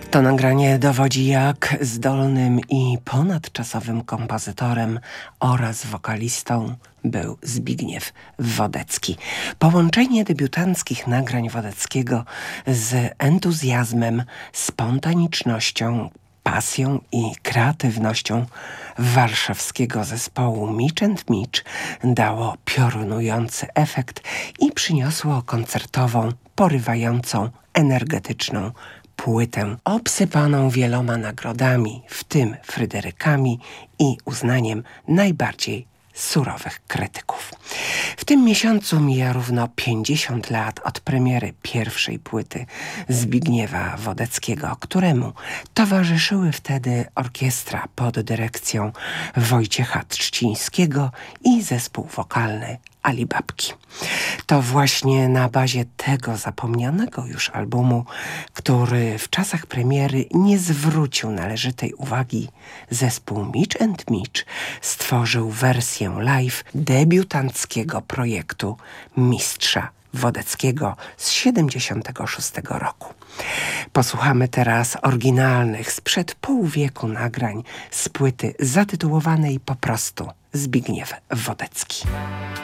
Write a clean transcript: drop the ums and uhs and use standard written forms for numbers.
To nagranie dowodzi, jak zdolnym i ponadczasowym kompozytorem oraz wokalistą był Zbigniew Wodecki. Połączenie debiutanckich nagrań Wodeckiego z entuzjazmem, spontanicznością, pasją i kreatywnością warszawskiego zespołu Mitch & Mitch dało piorunujący efekt i przyniosło koncertową, porywającą, energetyczną płytę obsypaną wieloma nagrodami, w tym Fryderykami i uznaniem najbardziej surowych krytyków. W tym miesiącu mija równo 50 lat od premiery pierwszej płyty Zbigniewa Wodeckiego, któremu towarzyszyły wtedy orkiestra pod dyrekcją Wojciecha Trzcińskiego i zespół wokalny Alibabki. To właśnie na bazie tego zapomnianego już albumu, który w czasach premiery nie zwrócił należytej uwagi, zespół Mitch & Mitch stworzył wersję live debiutanckiego projektu Mistrza Wodeckiego z 1976 roku. Posłuchamy teraz oryginalnych sprzed pół wieku nagrań z płyty zatytułowanej po prostu Zbigniew Wodecki.